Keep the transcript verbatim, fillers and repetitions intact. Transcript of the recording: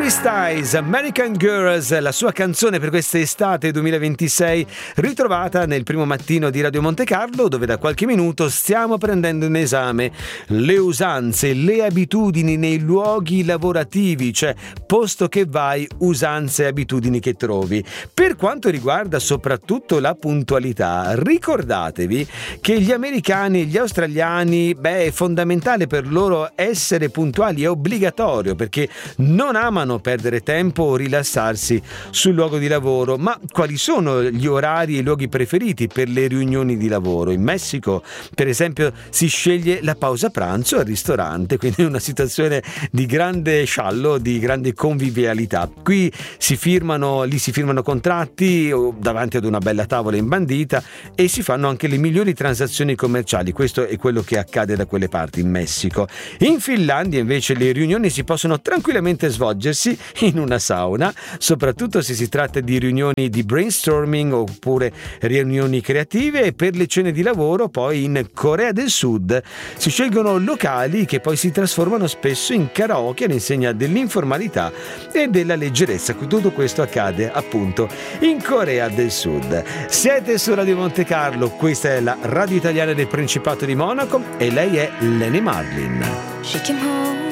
Harry Styles, American Girls, la sua canzone per quest'estate duemilaventisei, ritrovata nel primo mattino di Radio Monte Carlo, dove da qualche minuto stiamo prendendo in esame le usanze, le abitudini nei luoghi lavorativi, cioè posto che vai, usanze e abitudini che trovi. Per quanto riguarda soprattutto la puntualità, ricordatevi che gli americani e gli australiani, beh, è fondamentale per loro essere puntuali, è obbligatorio, perché non amano perdere tempo o rilassarsi sul luogo di lavoro. Ma quali sono gli orari e i luoghi preferiti per le riunioni di lavoro? In Messico, per esempio, si sceglie la pausa pranzo al ristorante, quindi una situazione di grande sciallo, di grande convivialità. Qui si firmano, lì si firmano contratti davanti ad una bella tavola imbandita e si fanno anche le migliori transazioni commerciali. Questo è quello che accade da quelle parti in Messico. In Finlandia invece le riunioni si possono tranquillamente svolgersi in una sauna, soprattutto se si tratta di riunioni di brainstorming oppure riunioni creative. E per le cene di lavoro poi in Corea del Sud si scelgono locali che poi si trasformano spesso in karaoke all'insegna dell'informalità e della leggerezza. Tutto questo accade appunto in Corea del Sud. Siete su Radio Monte Carlo, questa è la radio italiana del Principato di Monaco e lei è Leni Marlin. She came home